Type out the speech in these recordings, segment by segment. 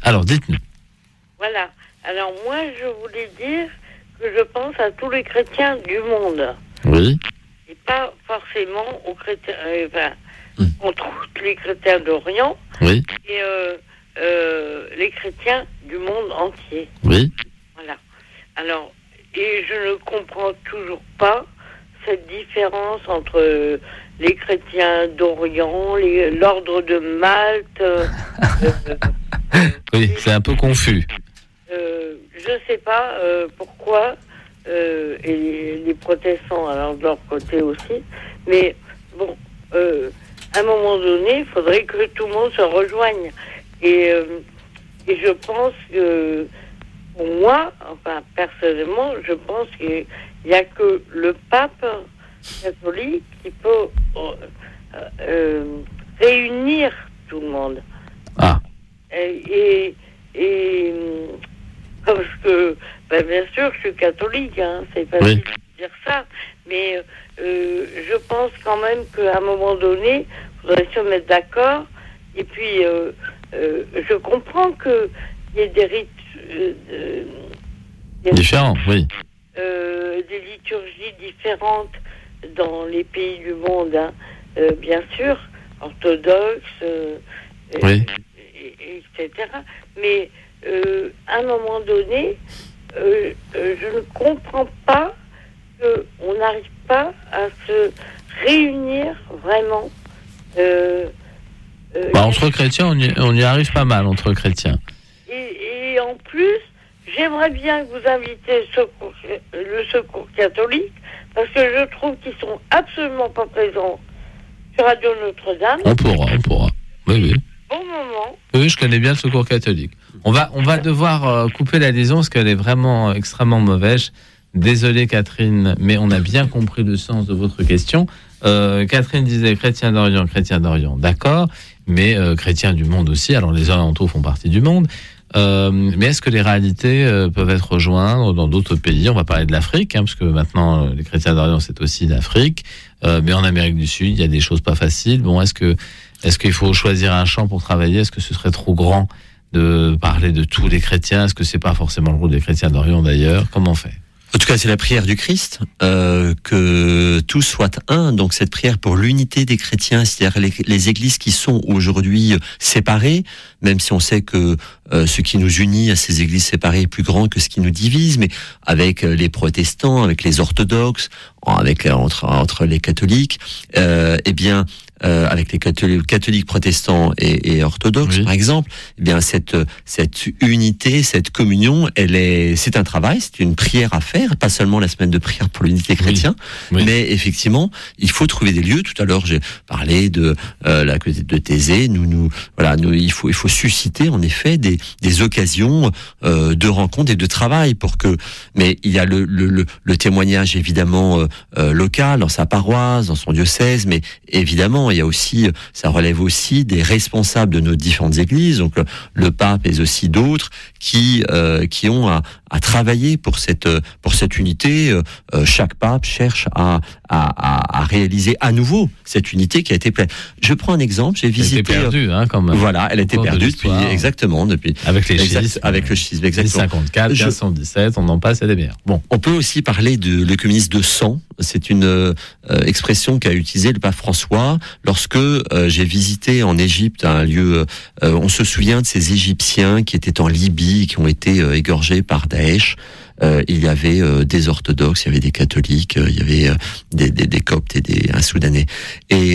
Alors, dites-nous. Voilà. Alors, moi, je voulais dire que je pense à tous les chrétiens du monde. Oui. Et pas forcément aux chrétiens... on trouve les chrétiens d'Orient Oui. et les chrétiens du monde entier. Oui. Voilà. Alors, et je ne comprends toujours pas cette différence entre les chrétiens d'Orient, l'ordre de Malte. Oui, c'est un peu confus. Je ne sais pas pourquoi, et les protestants, alors de leur côté aussi, mais bon, à un moment donné, il faudrait que tout le monde se rejoigne. Et je pense que, pour moi, enfin, personnellement, je pense qu'il n'y a que le pape catholique qui peut réunir tout le monde. Ah. Et parce que, bien sûr, je suis catholique, hein, c'est facile de dire ça, mais je pense quand même qu'à un moment donné, il faudrait se mettre d'accord. Et puis, je comprends qu'il y ait des rites différents, oui. Des liturgies différentes dans les pays du monde, hein, bien sûr, orthodoxes, oui. etc. Mais à un moment donné, je ne comprends pas qu'on n'arrive pas à se réunir vraiment. Entre chrétiens, on y arrive pas mal, entre chrétiens. Et en plus, j'aimerais bien que vous invitez le Secours catholique, parce que je trouve qu'ils sont absolument pas présents sur Radio Notre-Dame. On pourra. Oui. Bon moment. Oui, je connais bien le Secours catholique. On va devoir couper la liaison parce qu'elle est vraiment extrêmement mauvaise. Désolé Catherine, mais on a bien compris le sens de votre question. Catherine disait chrétien d'Orient, d'accord, mais chrétiens du monde aussi. Alors les orientaux font partie du monde. Mais est-ce que les réalités peuvent être rejointes dans d'autres pays? On va parler de l'Afrique, parce que maintenant les chrétiens d'Orient c'est aussi l'Afrique. Mais en Amérique du Sud, il y a des choses pas faciles. Bon, est-ce qu'il faut choisir un champ pour travailler? Est-ce que ce serait trop grand de parler de tous les chrétiens? Est-ce que c'est pas forcément le rôle des chrétiens d'Orient d'ailleurs? Comment on fait? En tout cas, c'est la prière du Christ, que tous soient un. Donc cette prière pour l'unité des chrétiens, c'est-à-dire les églises qui sont aujourd'hui séparées, même si on sait que ce qui nous unit à ces églises séparées est plus grand que ce qui nous divise, mais avec les protestants, avec les orthodoxes, entre les catholiques, avec les catholiques protestants et orthodoxes, par exemple, eh bien cette unité, cette communion, c'est un travail, c'est une prière à faire, pas seulement la semaine de prière pour l'unité chrétienne, mais effectivement, il faut trouver des lieux. Tout à l'heure, j'ai parlé de Thésée. Il faut susciter en effet des occasions de rencontres et de travail mais il y a le témoignage évidemment local dans sa paroisse, dans son diocèse, mais évidemment il y a aussi, ça relève aussi des responsables de nos différentes églises, donc le pape et aussi d'autres qui ont à travailler pour cette unité. Chaque pape cherche à réaliser à nouveau cette unité qui a été pleine. Je prends un exemple, j'ai visité. Elle était perdue, quand même. Voilà, elle a été perdue depuis avec les schismes. Avec le schisme, exactement. 1054, 1517, on en passe, elle est meilleure. Bon, on peut aussi parler de l'œcuménisme de sang. C'est une expression qu'a utilisée le pape François lorsque j'ai visité en Égypte un lieu. On se souvient de ces Égyptiens qui étaient en Libye, qui ont été égorgés par Daesh. Il y avait des orthodoxes, il y avait des catholiques, il y avait des coptes et un soudanais. Et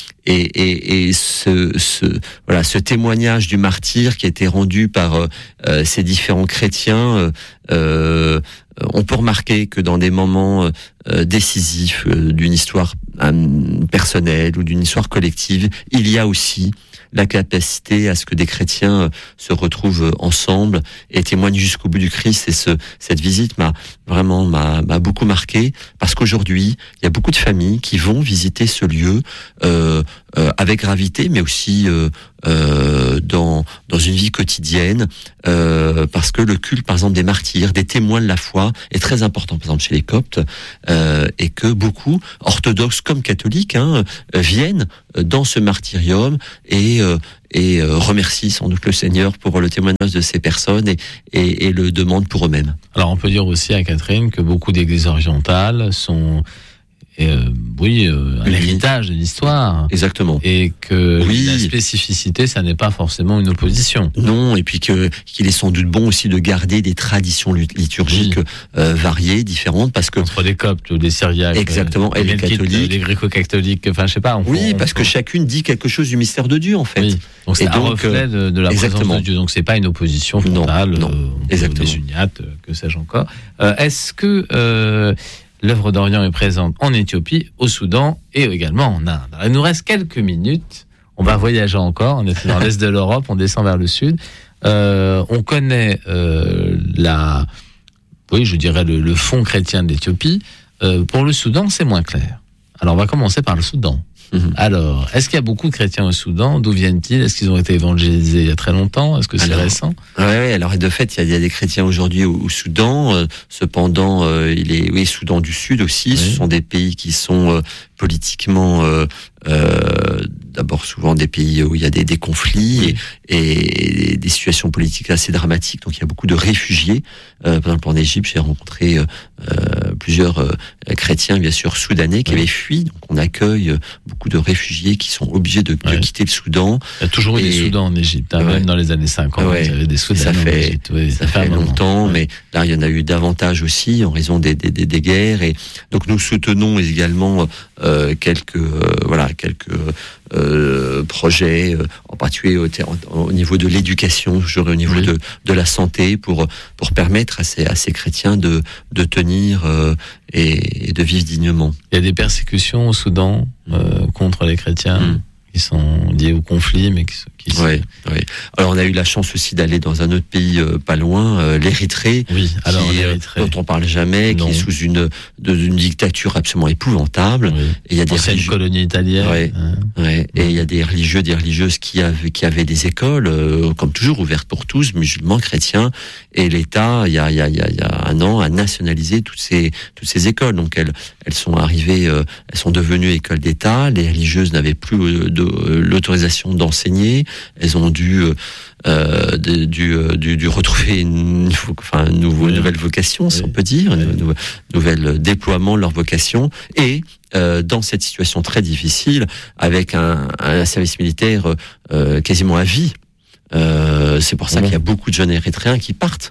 ce témoignage du martyr qui a été rendu par ces différents chrétiens, on peut remarquer que dans des moments décisifs d'une histoire personnelle ou d'une histoire collective, il y a aussi la capacité à ce que des chrétiens se retrouvent ensemble et témoignent jusqu'au bout du Christ. Et cette visite m'a beaucoup marqué, parce qu'aujourd'hui, il y a beaucoup de familles qui vont visiter ce lieu avec gravité, mais aussi dans une vie quotidienne, parce que le culte, par exemple, des martyrs, des témoins de la foi, est très important, par exemple, chez les Coptes, et que beaucoup, orthodoxes comme catholiques, viennent dans ce martyrium et remercient sans doute le Seigneur pour le témoignage de ces personnes et le demandent pour eux-mêmes. Alors on peut dire aussi à Catherine que beaucoup d'églises orientales sont un héritage de l'histoire. Exactement. Et que la spécificité, ça n'est pas forcément une opposition. Non, et puis qu'il est sans doute bon aussi de garder des traditions liturgiques variées, différentes, parce que entre les Coptes, les Syriaques, exactement, et les catholiques, les gréco-catholiques, enfin je sais pas. Parce que chacune dit quelque chose du mystère de Dieu en fait. Oui. Donc c'est un reflet de la présence de Dieu. Donc c'est pas une opposition frontale. Non. Exactement. Des uniates, que sais-je encore. Est-ce que l'œuvre d'Orient est présente en Éthiopie, au Soudan et également en Inde? Alors, il nous reste quelques minutes. On va voyager encore. On est dans l'est de l'Europe, on descend vers le sud. On connaît le fond chrétien de l'Éthiopie. Pour le Soudan, c'est moins clair. Alors, on va commencer par le Soudan. Alors, est-ce qu'il y a beaucoup de chrétiens au Soudan? D'où viennent-ils? Est-ce qu'ils ont été évangélisés il y a très longtemps? Est-ce que c'est récent? Oui, alors de fait, il y a des chrétiens aujourd'hui au Soudan. Cependant, Soudan du Sud aussi. Ce sont des pays qui sont politiquement d'abord souvent des pays où il y a des conflits et des situations politiques assez dramatiques. Donc il y a beaucoup de réfugiés. Par exemple en Égypte, j'ai rencontré plusieurs chrétiens, bien sûr, soudanais qui avaient fui. Donc on accueille beaucoup de réfugiés qui sont obligés de quitter le Soudan. Il y a toujours eu des Soudans en Égypte, même dans les années 50. Il y avait des Soudanais en Égypte. Ça fait longtemps, mais là il y en a eu davantage aussi en raison des guerres. Et donc nous soutenons également quelques projets, en particulier au niveau de l'éducation, au niveau de la santé, pour permettre à ces chrétiens de tenir et de vivre dignement. Il y a des persécutions au Soudan contre les chrétiens qui sont liées au conflit, mais qui sont... Oui. Alors on a eu la chance aussi d'aller dans un autre pays pas loin, l'Érythrée, dont on parle jamais, qui est sous une dictature absolument épouvantable. Oui. Et il y a des colonie italienne. Et il y a des religieux, des religieuses qui avaient des écoles, comme toujours ouvertes pour tous, musulmans, chrétiens. Et l'État, il y a un an, a nationalisé toutes ces écoles. Donc elles sont arrivées, elles sont devenues écoles d'État. Les religieuses n'avaient plus l'autorisation d'enseigner. Elles ont dû retrouver une nouvelle vocation, si on peut dire, un nouvel déploiement de leur vocation. Et dans cette situation très difficile, avec un service militaire quasiment à vie. C'est pour ça qu'il y a beaucoup de jeunes érythréens qui partent,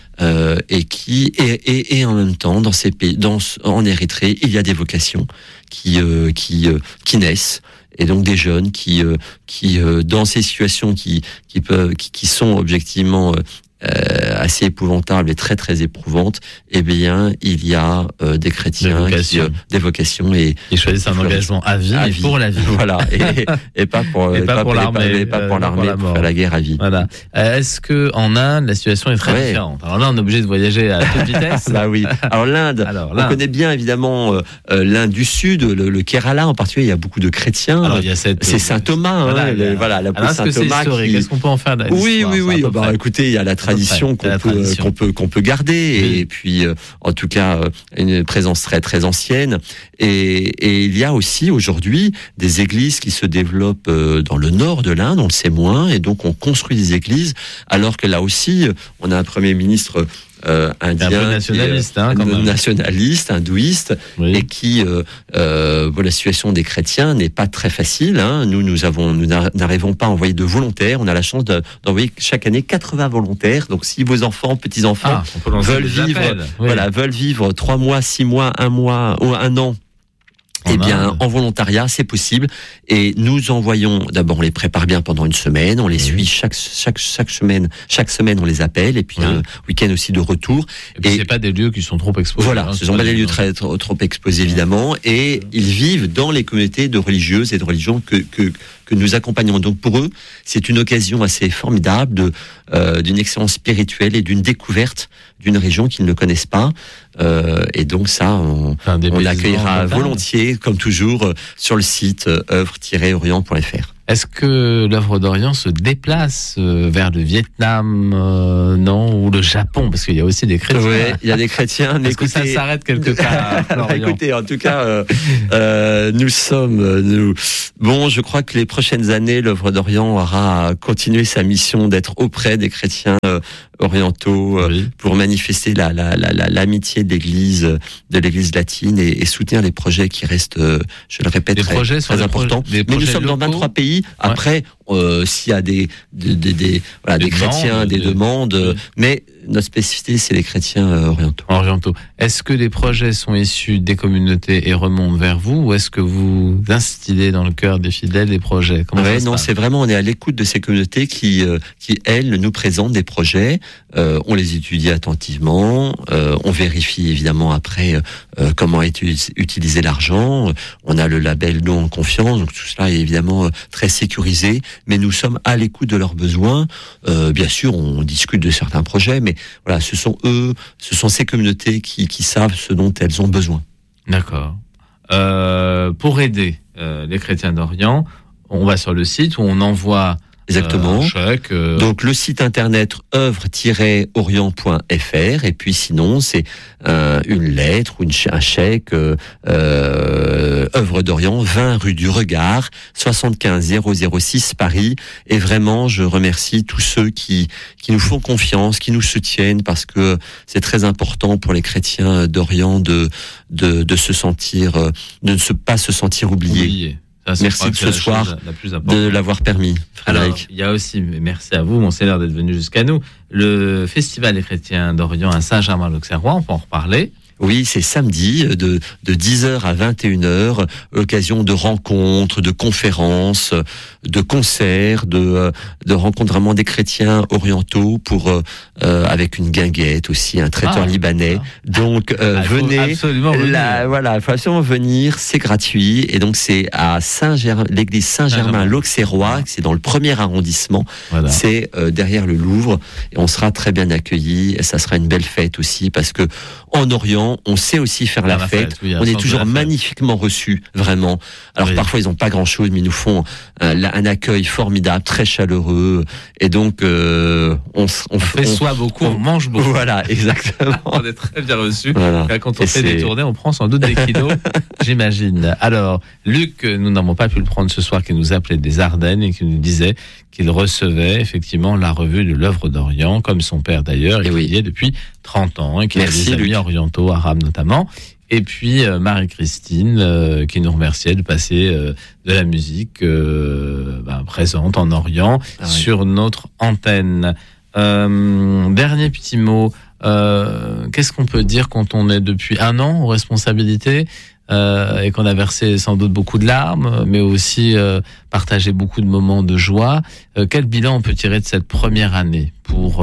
et en même temps dans ces pays, en Érythrée, il y a des vocations qui naissent. Et donc des jeunes qui dans ces situations qui sont objectivement assez épouvantables et très très éprouvantes, eh bien il y a des chrétiens des vocations et ils choisissent un engagement à vie et pour la vie. Voilà, et pas pour l'armée, pour la guerre à vie. Voilà. Est-ce que en Inde la situation est très différente? Alors là on est obligé de voyager à toute vitesse. Bah oui. Alors l'Inde, on connaît bien évidemment l'Inde du Sud, le Kerala en particulier, il y a beaucoup de chrétiens. Alors il y a c'est Saint Thomas, la Saint Thomas qui... Est-ce qu'on peut en faire de l'histoire? Oui. Bah écoutez, il y a la tradition qu'on peut garder, et puis en tout cas une présence très très ancienne, et il y a aussi aujourd'hui des églises qui se développent dans le nord de l'Inde, on le sait moins, et donc on construit des églises, alors que là aussi on a un premier ministre indien, un peu nationaliste, nationaliste, hindouiste, et qui la situation des chrétiens n'est pas très facile. Nous n'arrivons pas à envoyer de volontaires. On a la chance d'envoyer chaque année 80 volontaires. Donc si vos enfants, petits-enfants veulent vivre 3 mois, 6 mois, 1 mois ou 1 an, eh bien, en volontariat, c'est possible. Et nous envoyons, d'abord, on les prépare bien pendant une semaine, on les suit chaque semaine, on les appelle, et puis un week-end aussi de retour. Et puis c'est pas des lieux qui sont trop exposés. Voilà, ce sont pas des lieux trop exposés, évidemment. Et ils vivent dans les communautés de religieuses et de religions que nous accompagnons. Donc pour eux, c'est une occasion assez formidable d'une expérience spirituelle et d'une découverte d'une région qu'ils ne connaissent pas. Et donc ça, on accueillera volontiers, comme toujours, sur le site œuvre-orient.fr. Est-ce que l'œuvre d'Orient se déplace vers le Vietnam, non, ou le Japon, parce qu'il y a aussi des chrétiens. Oui, il y a des chrétiens. Est-ce que ça s'arrête quelque part à l'Orient? Écoutez, en tout cas, nous sommes... Bon, je crois que les prochaines années, l'œuvre d'Orient aura continué sa mission d'être auprès des chrétiens orientaux, pour manifester l'amitié de l'Église latine et soutenir les projets qui restent, je le répète, très importants. Mais nous sommes dans 23 pays. Après, s'il y a des chrétiens, des demandes, mais notre spécificité, c'est les chrétiens orientaux. Est-ce que les projets sont issus des communautés et remontent vers vous, ou est-ce que vous instillez dans le cœur des fidèles les projets? Non, c'est vraiment, on est à l'écoute de ces communautés qui elles, nous présentent des projets. On les étudie attentivement. On vérifie évidemment après comment est utilisé l'argent. On a le label Don en confiance, donc tout cela est évidemment très sécurisé. Mais nous sommes à l'écoute de leurs besoins. Bien sûr, on discute de certains projets, mais voilà, ce sont ces communautés qui savent ce dont elles ont besoin. D'accord. Pour aider les chrétiens d'Orient, on va sur le site où on envoie exactement. Un chèque. Donc le site internet œuvre-orient.fr, et puis sinon c'est une lettre ou un chèque œuvre d'Orient, 20 rue du Regard, 75 006 Paris. Et vraiment, je remercie tous ceux qui nous font confiance, qui nous soutiennent, parce que c'est très important pour les chrétiens d'Orient de se sentir, de ne pas se sentir oubliés. Merci de ce soir de l'avoir permis, Frédéric. Alors, il y a aussi, merci à vous, Monseigneur, d'être venu jusqu'à nous, le Festival des chrétiens d'Orient à Saint-Germain-l'Auxerrois, on peut en reparler. Oui, c'est samedi de 10h à 21h, occasion de rencontres, de conférences, de concerts, de rencontres vraiment des chrétiens orientaux avec une guinguette aussi, un traiteur libanais. Donc venez, voilà, il faut absolument venir, c'est gratuit, et donc c'est à l'église Saint-Germain-l'Auxerrois, c'est dans le 1er arrondissement, c'est derrière le Louvre, et on sera très bien accueillis, et ça sera une belle fête aussi, parce que en Orient, on sait aussi faire la fête. On est toujours magnifiquement reçus, vraiment. Alors parfois ils n'ont pas grand-chose, mais ils nous font un accueil formidable, très chaleureux. Et donc on fait beaucoup, on mange beaucoup. Voilà, exactement. On est très bien reçus. Voilà. Quand on fait des tournées, on prend sans doute des kilos, j'imagine. Alors Luc, nous n'avons pas pu le prendre ce soir, qui nous appelait des Ardennes et qui nous disait qu'il recevait effectivement la revue de l'œuvre d'Orient, comme son père d'ailleurs, et qui y est depuis 30 ans, et qui a des amis orientaux, arabes notamment. Et puis Marie-Christine, qui nous remerciait de passer de la musique présente en Orient sur notre antenne. Dernier petit mot, qu'est-ce qu'on peut dire quand on est depuis 1 an aux responsabilités et qu'on a versé sans doute beaucoup de larmes, mais aussi partagé beaucoup de moments de joie? Quel bilan on peut tirer de cette première année pour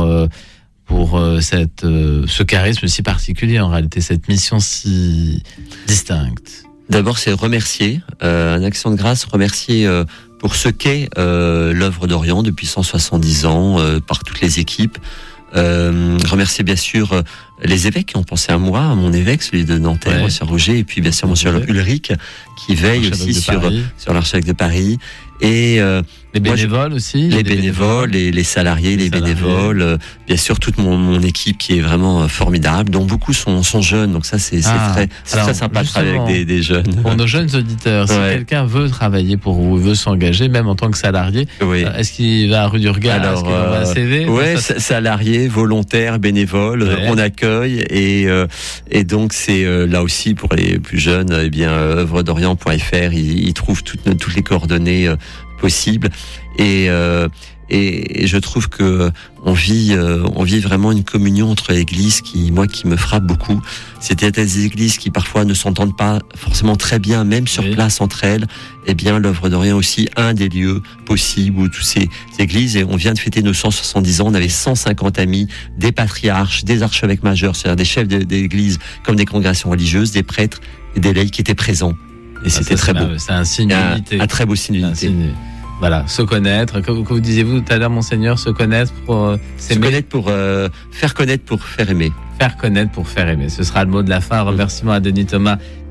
ce charisme si particulier, en réalité, cette mission si distincte? D'abord, c'est remercier, une action de grâce, remercier pour ce qu'est l'œuvre d'Orient depuis 170 ans, par toutes les équipes. Remercier bien sûr les évêques qui ont pensé à moi, à mon évêque, celui de Nanterre, Monsieur Roger, et puis bien sûr Monsieur Ulrich, qui veille aussi sur l'archevêque de Paris. Et les bénévoles aussi, les bénévoles, les salariés, les bénévoles, bien sûr toute mon équipe qui est vraiment formidable, dont beaucoup sont jeunes, donc ça c'est très sympa de travailler avec des jeunes. Pour nos jeunes auditeurs, si quelqu'un veut travailler pour vous, veut s'engager, même en tant que salarié, est-ce qu'il va à rue du Regard? Alors, est-ce qu'il va à CV? Salarié, volontaire, bénévole, on accueille, et donc c'est là aussi pour les plus jeunes, œuvredorient.fr, ils trouvent toutes les coordonnées possibles, et je trouve que on vit vraiment une communion entre églises qui me frappe beaucoup. C'était des églises qui parfois ne s'entendent pas forcément très bien, même sur place entre elles. Eh bien, l'œuvre d'Orient aussi, un des lieux possibles où toutes ces églises, et on vient de fêter nos 170 ans, on avait 150 amis, des patriarches, des archevêques majeurs, c'est-à-dire des chefs d'église comme des congrégations religieuses, des prêtres et des laïcs qui étaient présents. Et c'était très beau. C'est un signe d'unité. Un très beau signe d'unité. Voilà, se connaître. Que vous disiez-vous tout à l'heure, Monseigneur, se connaître pour s'aimer. Se connaître pour faire connaître pour faire aimer. Faire connaître pour faire aimer. Ce sera le mot de la fin. Remerciement à Denis Thomas,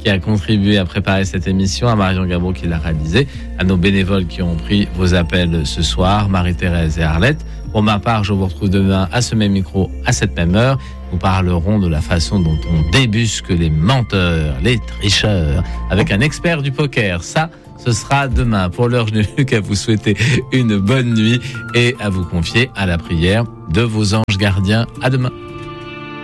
qui a contribué à préparer cette émission, à Marion Gabraud qui l'a réalisée, à nos bénévoles qui ont pris vos appels ce soir, Marie-Thérèse et Arlette. Pour ma part, je vous retrouve demain à ce même micro, à cette même heure. Nous parlerons de la façon dont on débusque les menteurs, les tricheurs, avec un expert du poker. Ça, ce sera demain. Pour l'heure, je n'ai plus qu'à vous souhaiter une bonne nuit et à vous confier à la prière de vos anges gardiens. À demain.